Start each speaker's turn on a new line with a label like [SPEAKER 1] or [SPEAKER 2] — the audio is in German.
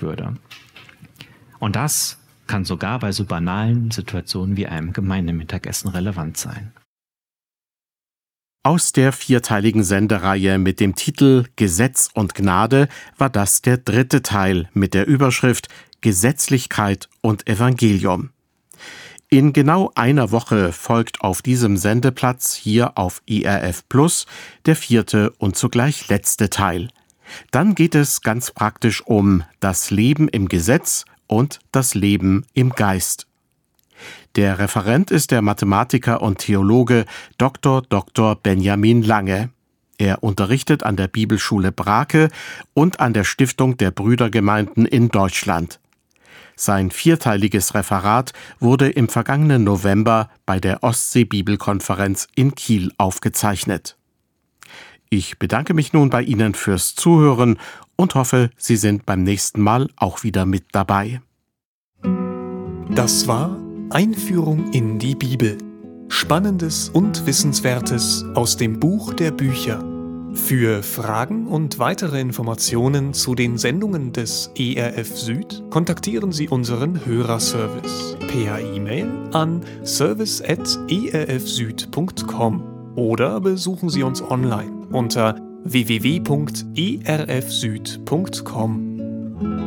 [SPEAKER 1] würde. Und das kann sogar bei so banalen Situationen wie einem Gemeindemittagessen relevant sein.
[SPEAKER 2] Aus der vierteiligen Sendereihe mit dem Titel Gesetz und Gnade war das der dritte Teil mit der Überschrift Gesetzlichkeit und Evangelium. In genau einer Woche folgt auf diesem Sendeplatz hier auf ERF Plus der vierte und zugleich letzte Teil. Dann geht es ganz praktisch um das Leben im Gesetz und das Leben im Geist. Der Referent ist der Mathematiker und Theologe Dr. Benjamin Lange. Er unterrichtet an der Bibelschule Brake und an der Stiftung der Brüdergemeinden in Deutschland. Sein vierteiliges Referat wurde im vergangenen November bei der Ostsee-Bibelkonferenz in Kiel aufgezeichnet. Ich bedanke mich nun bei Ihnen fürs Zuhören und hoffe, Sie sind beim nächsten Mal auch wieder mit dabei.
[SPEAKER 3] Das war Einführung in die Bibel. Spannendes und Wissenswertes aus dem Buch der Bücher. Für Fragen und weitere Informationen zu den Sendungen des ERF Süd kontaktieren Sie unseren Hörerservice per E-Mail an service@erfsüd.com oder besuchen Sie uns online unter www.erfsüd.com.